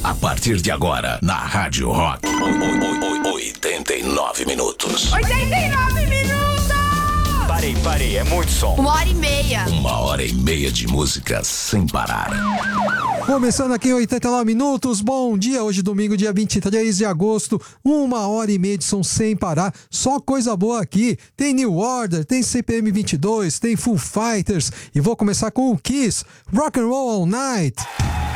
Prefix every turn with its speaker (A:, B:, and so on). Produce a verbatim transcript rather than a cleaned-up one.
A: A partir de agora, na Rádio Rock. oitenta e nove minutos.
B: oitenta e nove minutos!
C: Parei, parei, é muito som.
B: Uma hora e meia.
A: Uma hora e meia de música sem parar.
D: Começando aqui em oitenta e nove minutos, bom dia, hoje domingo, dia vinte e três de agosto, uma hora e meia de som sem parar, só coisa boa aqui, tem New Order, tem C P M vinte e dois, tem Foo Fighters, e vou começar com o Kiss, Rock and Roll All Night.